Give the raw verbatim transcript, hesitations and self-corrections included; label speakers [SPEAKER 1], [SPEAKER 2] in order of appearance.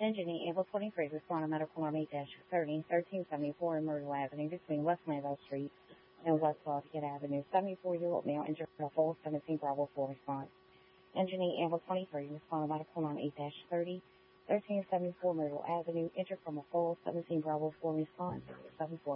[SPEAKER 1] Engine Amble twenty-three, respond to medical alarm eight thirty, thirteen seventy-four in Myrtle Avenue between West Manville Street and West Lafayette Avenue. seventy-four-year-old male injured from a fall seventeen Bravo four response. Engine Amble twenty-three, respond to medical alarm eight thirty, thirteen seventy-four Myrtle Avenue, injured from a fall seventeen Bravo four response. seven four